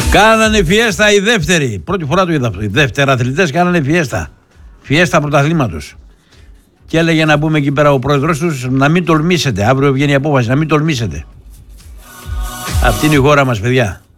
Κάνανε φιέστα οι δεύτεροι. Πρώτη φορά το είδα αυτό. Οι δεύτεροι αθλητές κάνανε φιέστα. Φιέστα πρωταθλήματος. Και έλεγε να πούμε εκεί πέρα ο πρόεδρος τους να μην τολμήσετε. Αύριο βγαίνει η απόφαση να μην τολμήσετε. Αυτή είναι η χώρα μας, παιδιά.